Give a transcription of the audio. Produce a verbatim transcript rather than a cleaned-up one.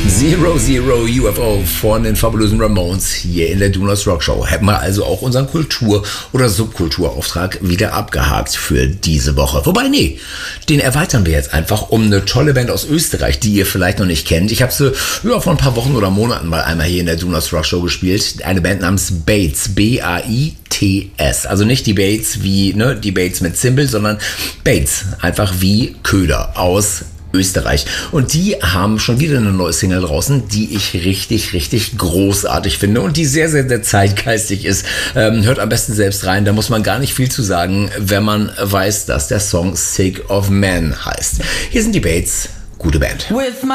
Zero Zero U F O von den fabulösen Ramones hier in der Donuts Rock Show. Hätten wir also auch unseren Kultur- oder Subkulturauftrag wieder abgehakt für diese Woche. Wobei, nee, den erweitern wir jetzt einfach um eine tolle Band aus Österreich, die ihr vielleicht noch nicht kennt. Ich habe sie ja, vor ein paar Wochen oder Monaten mal einmal hier in der Donuts Rock Show gespielt. Eine Band namens Bates, B A I T S. Also nicht die Bates wie ne, die Bates mit Zimbel, sondern Bates, einfach wie Köder aus Österreich. Und die haben schon wieder eine neue Single draußen, die ich richtig, richtig großartig finde und die sehr, sehr, sehr zeitgeistig ist. Ähm, hört am besten selbst rein, da muss man gar nicht viel zu sagen, wenn man weiß, dass der Song Sick of Man heißt. Hier sind die Bates, gute Band.